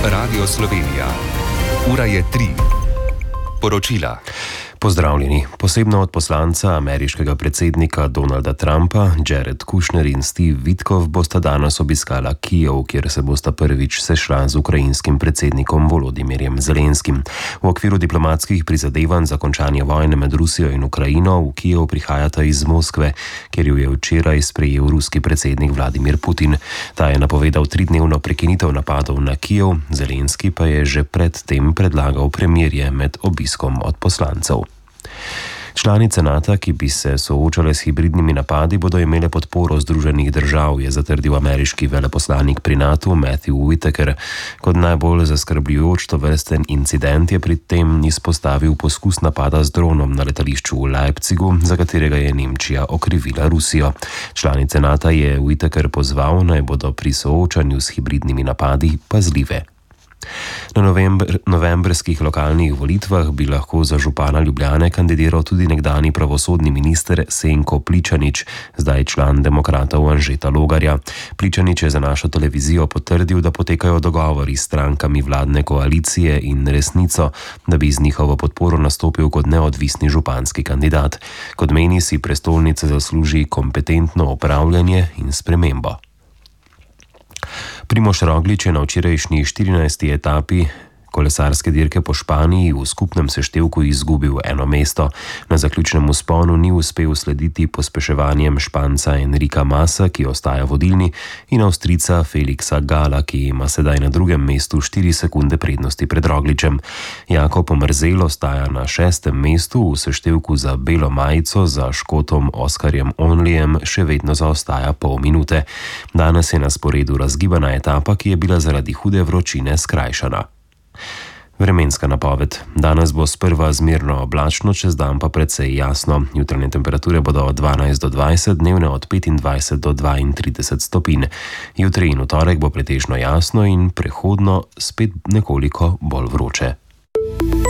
Radio Slovenija. Ura je 3. Poročila. Pozdravljeni. Posebno od poslanca ameriškega predsednika Donalda Trumpa, Jared Kushner in Steve Witkoff bosta danes obiskala Kijev, kjer se bosta prvič sešla z ukrajinskim predsednikom Volodymyrjem Zelenskim. V okviru diplomatskih prizadevanj za končanje vojne med Rusijo in Ukrajino v Kijev prihajata iz Moskve, kjer jo je včeraj sprejel ruski predsednik Vladimir Putin. Ta je napovedal 3-dnevno prekinitev napadov na Kijev, Zelenski pa je že predtem predlagal premirje med obiskom od poslancev. Članice NATO, ki bi se soočale s hibridnimi napadi, bodo imele podporo Združenih držav, je zatrdil ameriški veleposlanik pri NATO Matthew Whitaker. Kot najbolj zaskrbljujoč tovrsten incident je pri tem izpostavil poskus napada z dronom na letališču v Leipzigu, za katerega je Nemčija okrivila Rusijo. Članice NATO je Whitaker pozval, naj bodo pri soočanju s hibridnimi napadi pazljive. Na novembrskih lokalnih volitvah bi lahko za župana Ljubljane kandidiral tudi nekdanji pravosodni minister Senko Pličanič, zdaj član demokratov Anžeta Logarja. Pličanič je za našo televizijo potrdil, da potekajo dogovori s strankami vladne koalicije in Resnico, da bi z njihovo podporo nastopil kot neodvisni županski kandidat. Kot meni, si prestolnica zasluži kompetentno upravljanje in spremembo. Primož Roglič je na včerajšnji 14. etapi kolesarske dirke po Španiji v skupnem seštevku izgubil eno mesto. Na zaključnem vzponu ni uspel slediti pospeševanjem Španca Enrika Masa, ki ostaja vodilni, in Avstrijca Felixa Gala, ki ima sedaj na drugem mestu 4 sekunde prednosti pred Rogličem. Jakob Pomrzel ostaja na 6. mestu, v seštevku za belo majico za Škotom Oskarjem Onlyjem še vedno zaostaja pol minute. Danes je na sporedu razgibana etapa, ki je bila zaradi hude vročine skrajšana. Vremenska napoved. Danes bo sprva zmerno oblačno, čez dan pa precej jasno. Jutranje temperature bodo od 12 do 20, dnevne od 25 do 32 stopinj. Jutri in v torek bo pretežno jasno in prehodno spet nekoliko bolj vroče.